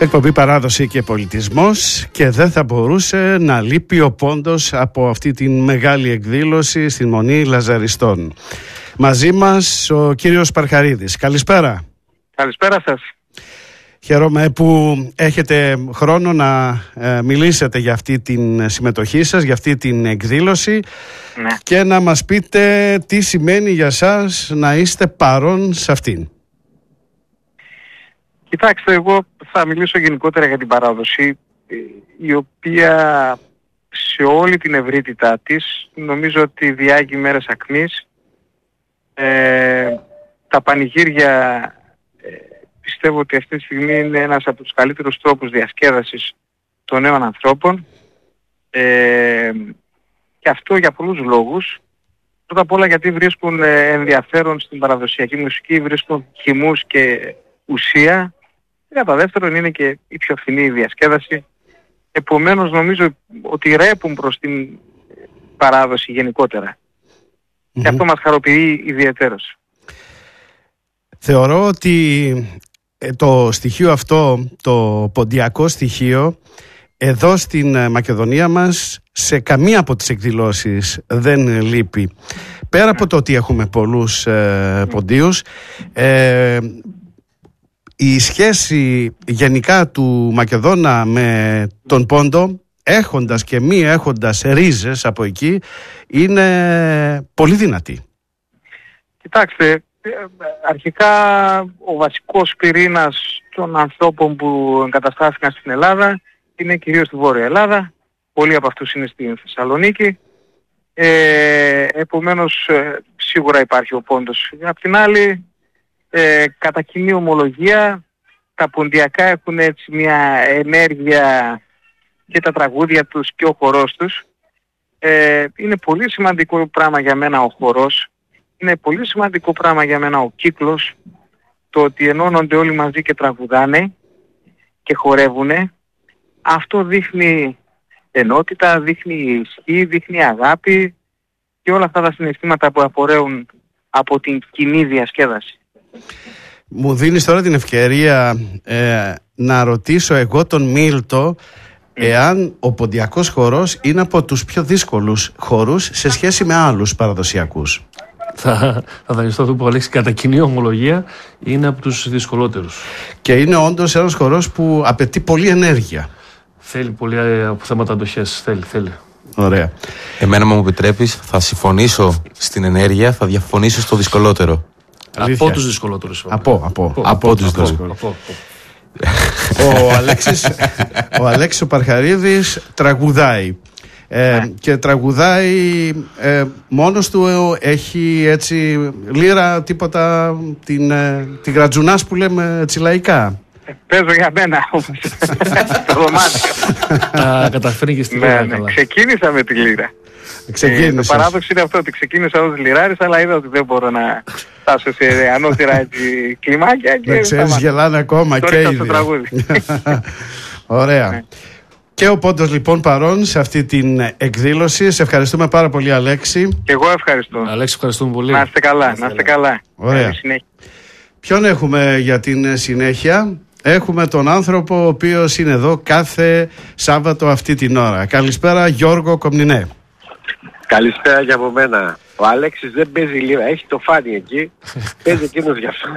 Εκπομπή Παράδοση και Πολιτισμός, και δεν θα μπορούσε να λείπει ο πόντος από αυτή τη μεγάλη εκδήλωση στην Μονή Λαζαριστών. Μαζί μας ο κύριος Παρχαρίδης. Καλησπέρα. Καλησπέρα σας. Χαίρομαι που έχετε χρόνο να μιλήσετε για αυτή την συμμετοχή σας, για αυτή την εκδήλωση, ναι, και να μας πείτε τι σημαίνει για σας να είστε παρόν σε αυτήν. Κοιτάξτε, εγώ θα μιλήσω γενικότερα για την παράδοση, η οποία σε όλη την ευρύτητά της νομίζω ότι διάγει μέρες ακμής. Τα πανηγύρια πιστεύω ότι αυτή τη στιγμή είναι ένας από τους καλύτερους τρόπους διασκέδασης των νέων ανθρώπων, και αυτό για πολλούς λόγους. Πρώτα απ' όλα γιατί βρίσκουν ενδιαφέρον στην παραδοσιακή μουσική, βρίσκουν χυμούς και ουσία. Κατά δεύτερον είναι και η πιο φθηνή διασκέδαση. Επομένως νομίζω ότι ρέπουν προς την παράδοση γενικότερα. Και αυτό μας χαροποιεί ιδιαιτέρως. Θεωρώ ότι το στοιχείο αυτό, το ποντιακό στοιχείο, εδώ στην Μακεδονία μας σε καμία από τις εκδηλώσεις δεν λείπει. Πέρα από το ότι έχουμε πολλούς ποντίους, η σχέση γενικά του Μακεδόνα με τον πόντο, έχοντας και μη έχοντας ρίζες από εκεί, είναι πολύ δυνατή. Κοιτάξτε, αρχικά ο βασικός πυρήνας των ανθρώπων που εγκαταστάθηκαν στην Ελλάδα είναι κυρίως στη Βόρεια Ελλάδα. Πολλοί από αυτούς είναι στην Θεσσαλονίκη. Επομένως σίγουρα υπάρχει ο πόντος. Απ' την άλλη, κατά κοινή ομολογία, τα ποντιακά έχουν έτσι μια ενέργεια, και τα τραγούδια τους και ο χορός τους. Είναι πολύ σημαντικό πράγμα για μένα ο χορός. Είναι πολύ σημαντικό πράγμα για μένα ο κύκλος. Το ότι ενώνονται όλοι μαζί και τραγουδάνε και χορεύουνε. Αυτό δείχνει ενότητα, δείχνει ισχύ, δείχνει αγάπη και όλα αυτά τα συναισθήματα που απορρέουν από την κοινή διασκέδαση. Μου δίνεις τώρα την ευκαιρία να ρωτήσω εγώ τον Μίλτο εάν ο ποντιακός χορός είναι από τους πιο δύσκολους χορούς σε σχέση με άλλους παραδοσιακούς. Θα δανειστώ αυτό που Αλέξη, κατά κοινή ομολογία είναι από τους δυσκολότερους. Και είναι όντως ένας χορός που απαιτεί πολλή ενέργεια. Θέλει πολύ από θέματα αντοχές. Θέλει. Ωραία. Εμένα, μου επιτρέπεις, θα συμφωνήσω στην ενέργεια, θα διαφωνήσω στο δυσκολότερο. Αλήθεια. Από τους δυσκολότερους. Από τους δυσκολότερους. Ο Αλέξης ο Παρχαρίδης τραγουδάει. Και τραγουδάει μόνος του, έχει έτσι λύρα, τίποτα, την γρατζουνάς που λέμε έτσι λαϊκά. Παίζω για μένα όμως, στο δωμάτιο. Καταφέρει και στη λύρα. Ναι, ξεκίνησα με τη λύρα. Το παράδοξο είναι αυτό, ότι ξεκίνησα ως λιράρης, αλλά είδα ότι δεν μπορώ να φτάσω σε ανώθυρα έτσι κλιμάκια. Δεν ξέρεις, γελάνε ακόμα και ήδη. Στο τραγούδι. Ωραία. Ναι. Και ο πόντος λοιπόν παρόν σε αυτή την εκδήλωση. Σε ευχαριστούμε πάρα πολύ, Αλέξη. Και εγώ ευχαριστώ. Αλέξη, ευχαριστούμε πολύ. Να είστε καλά. Ωραία. Ποιον έχουμε για την συνέχεια? Έχουμε τον άνθρωπο ο οποίος είναι εδώ κάθε Σάββατο αυτή την ώρα. Καλησπέρα, Γιώργο Κομνηνέ. Καλησπέρα και από μένα. Ο Αλέξης δεν παίζει λίρα, έχει το φάνη εκεί. Παίζει εκείνος γι' αυτό.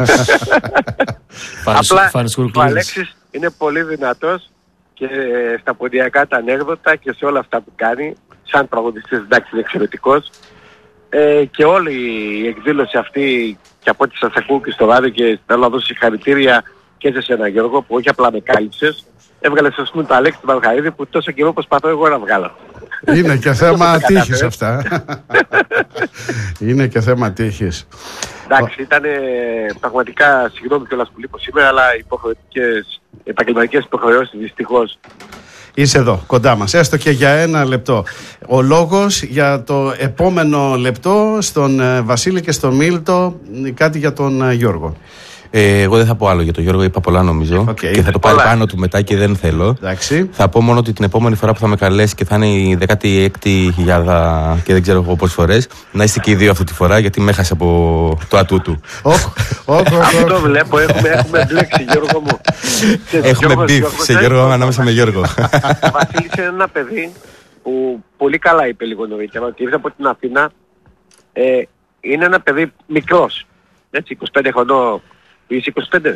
Απλά ο Αλέξης είναι πολύ δυνατός και στα ποντιακά τα ανέκδοτα και σε όλα αυτά που κάνει. Σαν τραγουδιστής, εντάξει, είναι εξαιρετικός. Και όλη η εκδήλωση αυτή, και από ό,τι σας ακούω και στο ράδιο, και θέλω να δώσω συγχαρητήρια και σε σένα, Γιώργο, που όχι απλά με κάλυψες. Έβγαλες, ας πούμε, το Αλέξη του Παρχαρίδη που τόσο καιρό προσπαθώ εγώ να βγάλω. Είναι και θέμα τύχης αυτά. Είναι και θέμα τύχης. Εντάξει, ήταν πραγματικά, συγγνώμη κιόλας που λείπω σήμερα, αλλά επαγγελματικές υποχρεώσεις δυστυχώς. Είσαι εδώ, κοντά μας, έστω και για ένα λεπτό. Ο λόγος για το επόμενο λεπτό στον Βασίλη και στον Μίλτο, κάτι για τον Γιώργο. Εγώ δεν θα πω άλλο για τον Γιώργο, είπα πολλά νομίζω. Και θα το πάρει πάνω του μετά και δεν θέλω. Θα πω μόνο ότι την επόμενη φορά που θα με καλέσει και θα είναι η 16η χιλιάδα και δεν ξέρω εγώ πόσες φορές, να είστε και οι δύο αυτή τη φορά, γιατί με έχασε από το ατού του. Αυτό βλέπω, έχουμε μπλέξει, Γιώργο μου. Έχουμε μπιφ σε Γιώργο ανάμεσα με Γιώργο. Ο Βασίλης είναι ένα παιδί που πολύ καλά είπε λίγο νωρίτερα, ότι ήρθε από την Αθήνα. Είναι ένα παιδί μικρός. Έτσι, 25 χρονών. Είσαι 25?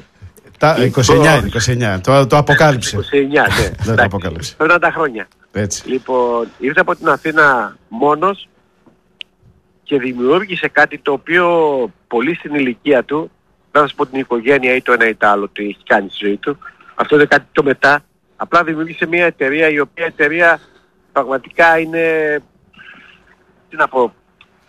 29. Το αποκάλυψε. 29, ναι. Δεν το αποκάλυψε. Πέραν τα χρόνια. Έτσι. Λοιπόν, ήρθε από την Αθήνα μόνος και δημιούργησε κάτι το οποίο πολύ στην ηλικία του, δεν θα σου πω την οικογένεια ή το ένα ή το άλλο του έχει κάνει στη ζωή του. Αυτό είναι κάτι το μετά. Απλά δημιούργησε μια εταιρεία, η οποία εταιρεία πραγματικά είναι, τι να πω,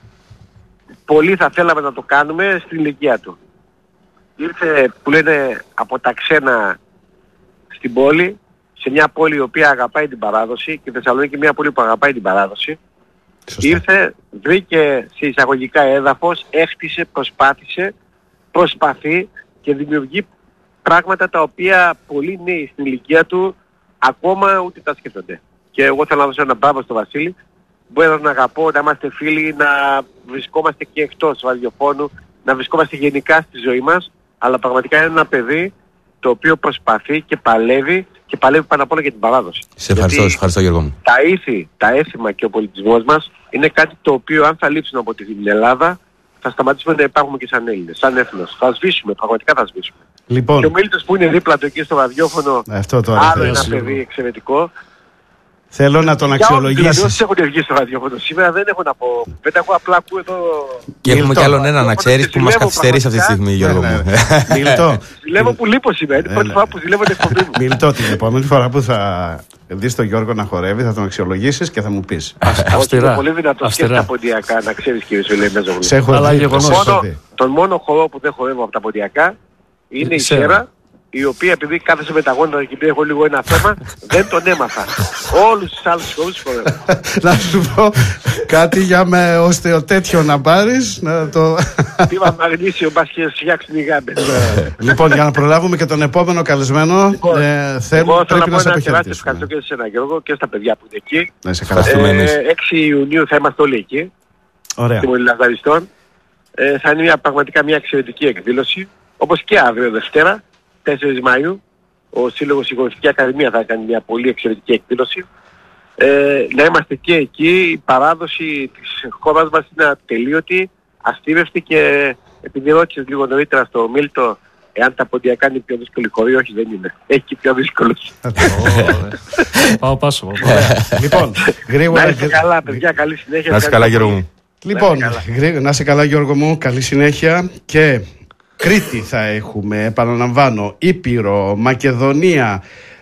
πολύ θα θέλαμε να το κάνουμε στην ηλικία του. Ήρθε, που λένε, από τα ξένα στην πόλη, σε μια πόλη η οποία αγαπάει την παράδοση, και η Θεσσαλονίκη μια πόλη που αγαπάει την παράδοση. Σωστά. Ήρθε, βρήκε σε εισαγωγικά έδαφος, έχτισε, προσπάθησε, προσπαθεί και δημιουργεί πράγματα τα οποία πολλοί νέοι στην ηλικία του ακόμα ούτε τα σκέφτονται. Και εγώ θέλω να δώσω ένα μπράβο στο Βασίλη. Μπορεί να αγαπώ, να είμαστε φίλοι, να βρισκόμαστε και εκτός ραδιοφώνου, να βρισκόμαστε γενικά στη ζωή μας, αλλά πραγματικά είναι ένα παιδί το οποίο προσπαθεί και παλεύει πάνω απ' όλα για την παράδοση. Σε ευχαριστώ Γιώργο μου. Τα έθιμα και ο πολιτισμός μας είναι κάτι το οποίο αν θα λείψουν από την Ελλάδα, θα σταματήσουμε να υπάρχουμε και σαν Έλληνες, σαν έθνος. Θα σβήσουμε, πραγματικά θα σβήσουμε. Λοιπόν. Και ο Μίλτος που είναι δίπλα του εκεί στο ραδιόφωνο, άλλο ένα παιδί εξαιρετικό. Θέλω να τον αξιολογήσεις. Δηλαδή όσοι έχουν βγει στο ραδιόφωνο σήμερα δεν έχω να πω. Δεν έχω, απλά ακούω εδώ. Και έχουμε κι άλλον ένα να ξέρεις που μας καθυστερείς αυτή τη στιγμή, Γιώργο μου. Μιλτό. Ζηλεύω που λείπω σήμερα. Είναι η πρώτη φορά που ζηλεύω την εκπομπή μου. Μιλτό, την επόμενη φορά που θα δεις τον Γιώργο να χορεύει θα τον αξιολογήσεις και θα μου πεις. Είναι πολύ δυνατός και στα ποντιακά, να ξέρεις, κύριε Σουλέμεζογλου. Σε έχω δει. Τον μόνο χορό που δεν χορεύω από τα ποντιακά είναι η Σέρα, η οποία επειδή κάθεσε με τα γόνατα και επειδή έχω λίγο ένα θέμα, δεν τον έμαθα. Όλους τους άλλους χορούς χορεύω. Να σου πω κάτι για με οστεοτέτιο να πάρεις. Πήμα μαγνήσιο, μπας και φτιάξει την γάμπη. Λοιπόν, για να προλάβουμε και τον επόμενο καλεσμένο, θέλω να σε αποχαιρετήσουμε. Ευχαριστώ και σε ένα Γιώργο και στα παιδιά που είναι εκεί. 6 Ιουνίου θα είμαστε όλοι εκεί. Ωραία. Στη Μολυλαχαριστών. Θα είναι πραγματικά μια εξαιρετική εκδήλωση. Όπως και αύριο Δευτέρα, 4 Μαΐου, ο Σύλλογος Συγχωρευτική Ακαδημία θα κάνει μια πολύ εξαιρετική εκδήλωση. Να είμαστε και εκεί. Η παράδοση της χώρας μας είναι ατελείωτη, αστήρευτη και επειδή ρώτησες λίγο νωρίτερα στο Μίλτο εάν τα ποντιακά είναι πιο δύσκολη χωρί, όχι δεν είναι. Έχει και πιο δύσκολος. Πάω πάσο. Λοιπόν, γρήγορα. Να είστε καλά παιδιά, καλή συνέχεια. Να είσαι καλά Γιώργο μου. Λοιπόν, να είσαι καλά Γιώργο μου, καλή συνέχεια και... Κρήτη θα έχουμε, επαναλαμβάνω, Ήπειρο, Μακεδονία,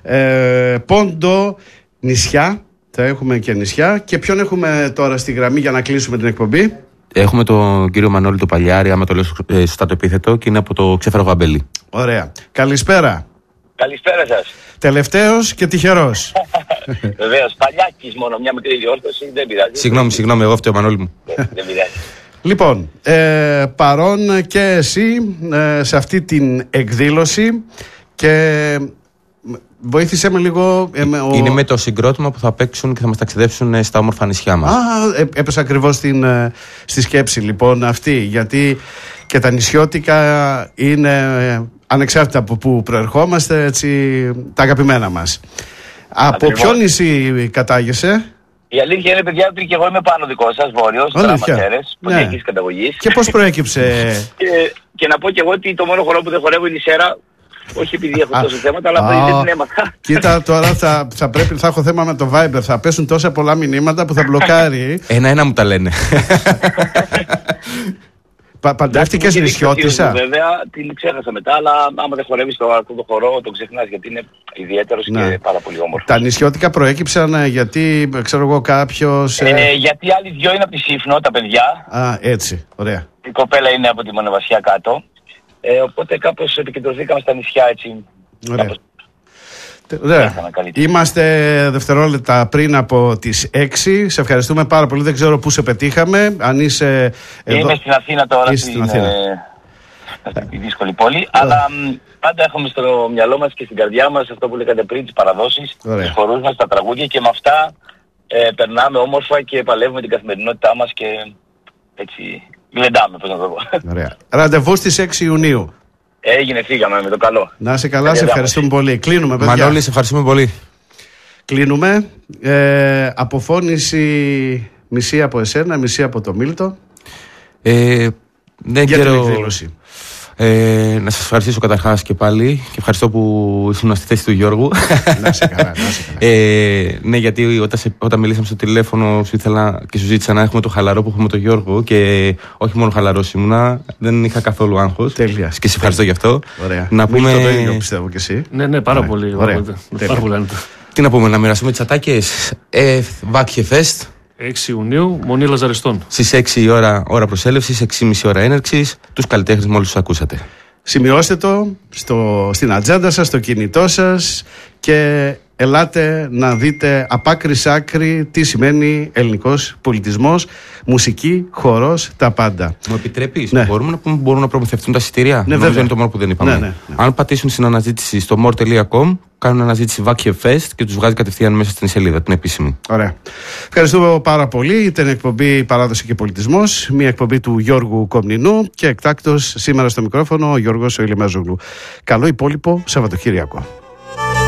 Πόντο, νησιά, θα έχουμε και νησιά. Και ποιον έχουμε τώρα στη γραμμή για να κλείσουμε την εκπομπή? Έχουμε τον κύριο Μανώλη το Παλιάρη, άμα το λέω σωστά το επίθετο, και είναι από το Ξέφερο Γαμπέλη. Ωραία. Καλησπέρα. Καλησπέρα σας. Τελευταίος και τυχερός. Βεβαίως, Παλιάκης μόνο, μια μικρή διόρθωση, δεν πειράζει. Συγγνώμη, εγώ φταίω Μανώλη μου. Δεν πειράζει. Λοιπόν, παρόν και εσύ σε αυτή την εκδήλωση και βοήθησέ με λίγο. Είναι με το συγκρότημα που θα παίξουν και θα μας ταξιδέψουν στα όμορφα νησιά μας. Έπεσα ακριβώς στη σκέψη λοιπόν αυτή, γιατί και τα νησιώτικα είναι ανεξάρτητα από που προερχόμαστε, έτσι, τα αγαπημένα μας. Από ποιο νησί κατάγεσαι? Η αλήθεια είναι, παιδιά, ότι και εγώ είμαι πάνω δικό σας, Βόρειος, Τραματσέρες, ποντιακής καταγωγής. Και πώς προέκυψε? Και να πω και εγώ ότι το μόνο χορό που δεν χορεύω είναι η Σέρα, όχι επειδή έχω τόσο θέματα, αλλά επειδή δεν την έμαθα. Κοίτα, τώρα θα έχω θέμα με το Viber, θα πέσουν τόσα πολλά μηνύματα που θα μπλοκάρει. Ένα μου τα λένε. Παντρεύτηκες νησιώτισσα? Βέβαια, την ξέχασα μετά, αλλά άμα δεν χορεύεις αυτό το χορό, το ξεχνάς, γιατί είναι ιδιαίτερος και πάρα πολύ όμορφος. Τα νησιώτικα προέκυψαν γιατί, ξέρω εγώ, κάποιος... γιατί άλλοι δυο είναι από τη Σύφνο, τα παιδιά. Έτσι, ωραία. Η κοπέλα είναι από τη Μονοβασιά κάτω. Οπότε κάπως επικεντρωθήκαμε στα νησιά, έτσι. Ωραία. Είμαστε δευτερόλεπτα πριν από τις 6. Σε ευχαριστούμε πάρα πολύ. Δεν ξέρω πού σε πετύχαμε. Αν είσαι εδώ... Είμαι στην Αθήνα τώρα. αυτή τη δύσκολη πόλη. Αλλά πάντα έχουμε στο μυαλό μας και στην καρδιά μας αυτό που λέγατε πριν, τις παραδόσεις, τους χορούς μας, τα τραγούδια, και με αυτά περνάμε όμορφα και παλεύουμε την καθημερινότητά μας και έτσι γλεντάμε, πώς να το πω. Ωραία. Ραντεβού στις 6 Ιουνίου. Έγινε, φύγαμε με το καλό. Να είσαι καλά, σε ευχαριστούμε πολύ. Κλείνουμε, παιδιά. Μανώλη, σε ευχαριστούμε πολύ. Κλείνουμε. Αποφώνηση μισή από εσένα, μισή από το Μίλτο. Δεν για ξέρω... την εκδήλωση. Να σας ευχαριστήσω καταρχάς και πάλι και ευχαριστώ που ήσουν στη θέση του Γιώργου. Να είσαι καλά, να είσαι καλά. Ναι, γιατί όταν μιλήσαμε στο τηλέφωνο σου ήθελα και σου ζήτησα να έχουμε το χαλαρό που έχουμε με τον Γιώργο, και όχι μόνο χαλαρός ήμουνα, δεν είχα καθόλου άγχος. Τέλεια. Και σε ευχαριστώ γι' αυτό. Ωραία. Να πούμε... το ίδιο πιστεύω και εσύ. Ναι, πάρα πολύ. Ωραία. Πάρα πολύ. Τι να πούμε, να μοιραστούμε τις ατάκες. Βάκχε Fest. 6 Ιουνίου, Μονή Λαζαριστών. Στις 6 η ώρα προσέλευσης, 6,5 ώρα έναρξης. Τους καλλιτέχνες μόλις τους ακούσατε. Σημειώστε το στην ατζέντα σας, στο κινητό σας, και ελάτε να δείτε απ' άκρη σ' άκρη τι σημαίνει ελληνικός πολιτισμός, μουσική, χορός, τα πάντα. Μου επιτρέπεις, ναι. μπορούν να προμηθευτούν τα εισιτήρια? Ναι, νομίζω είναι το μόνο που δεν είπαμε. Ναι. Αν πατήσουν στην αναζήτηση στο more.com, κάνουν αναζήτηση Βάκχε Fest και τους βγάζει κατευθείαν μέσα στην σελίδα, την επίσημη. Ωραία. Ευχαριστούμε πάρα πολύ. Ήταν η εκπομπή Παράδοση και Πολιτισμός, μια εκπομπή του Γιώργου Κομνηνού, και εκτάκτος σήμερα στο μικρόφωνο ο Γιώργος Ηλεμέζογλου. Καλό υπόλοιπο Σαββατοκύριακο.